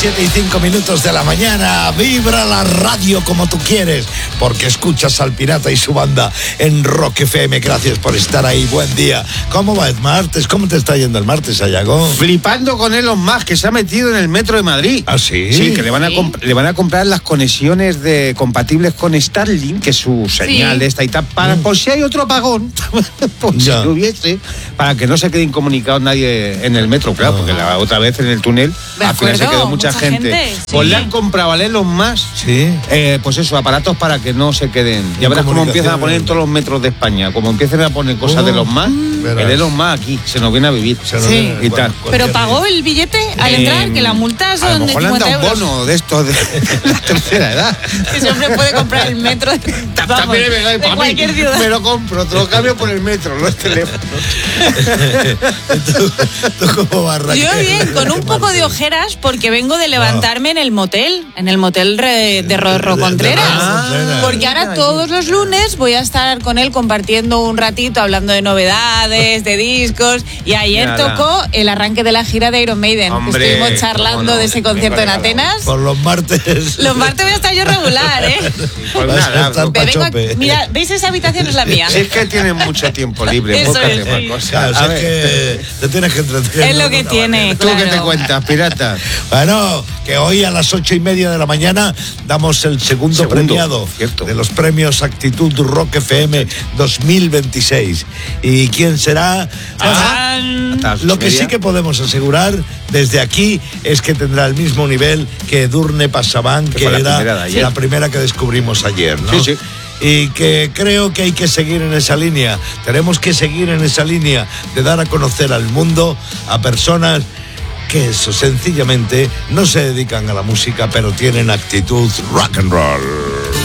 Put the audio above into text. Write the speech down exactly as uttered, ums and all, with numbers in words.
siete y cinco minutos de la mañana. Vibra la radio como tú quieres, porque escuchas al Pirata y su banda en Rock F M. Gracias por estar ahí. Buen día. ¿Cómo va el martes? ¿Cómo te está yendo el martes, Ayago? Flipando con Elon Musk, que se ha metido en el metro de Madrid. ¿Ah, sí? Sí, que le van a, comp- le van a comprar las conexiones de compatibles con Starlink, que es su señal Sí. de esta y tal, para Mm. por si hay otro apagón, por si Ya. lo hubiese, para que no se quede incomunicado nadie en el metro, claro, No. porque la otra vez en el túnel De al final se acuerdo, quedó mucha, mucha gente. gente, Pues sí. le han comprado al Elon Musk, Sí. eh, pues eso, aparatos para que no se queden. Ya verás cómo empiezan a poner en todos los metros de España, como empiecen a poner cosas Oh, de los más, verás. el Elon Musk aquí se nos viene a vivir. Se nos Sí. viene- Y tal. ¿Pero pagó el billete al Eh, entrar? Que la multa A son lo de mejor le han cincuenta dado un euros. bono de estos de la tercera edad. Que siempre puede comprar el metro de, vamos, También es verdad, de para mí, cualquier ciudad. me lo compro, te lo cambio por el metro, no el teléfono. ¿Tú, tú cómo vas, Raquel? Yo bien, con un poco de ojeras, porque vengo de levantarme en el motel, en el motel re- de Rorro de- de Contreras. Rorro Contreras. Porque ahora todos los lunes voy a estar con él compartiendo un ratito, hablando de novedades, de discos. Y ayer Nada. tocó el arranque de la gira de Iron Maiden. Hombre, Estuvimos charlando cómo no, de ese vengo concierto en regalado. Atenas. Por los martes. Los martes voy a estar yo regular, ¿eh? Pues Vas a nada, estar no. pa' Me vengo a- chope. mira, ¿veis esa habitación? Es la mía. Si es que tienen mucho tiempo libre, Eso búscate es, más sí. cosas. Claro, A si es ver, que te tienes que entretener. Es lo de que alguna tiene. manera. ¿tú qué te claro. cuentas, pirata? Bueno, que hoy a las ocho y media de la mañana damos el segundo, Segundo, premiado cierto. de los premios Actitud Rock F M dos mil veintiséis. ¿Y quién será? Hasta las Lo ocho que y sí media. que podemos asegurar desde aquí es que tendrá el mismo nivel que Edurne Pasaban, que, fue la era primera de ayer. la primera que descubrimos ayer, ¿no? Sí, sí. Y que creo que hay que seguir en esa línea. Tenemos que seguir en esa línea de dar a conocer al mundo a personas que eso sencillamente no se dedican a la música, pero tienen actitud rock and roll.